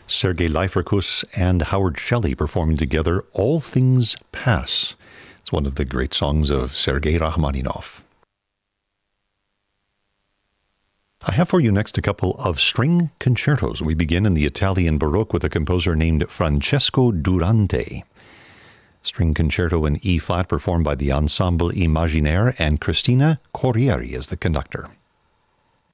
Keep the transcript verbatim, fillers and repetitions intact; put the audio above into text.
Sergei Liferkus and Howard Shelley performing together All Things Pass. It's one of the great songs of Sergei Rachmaninoff. I have for you next a couple of string concertos. We begin in the Italian Baroque with a composer named Francesco Durante. String concerto in E-flat performed by the Ensemble Imaginaire and Cristina Corrieri as the conductor.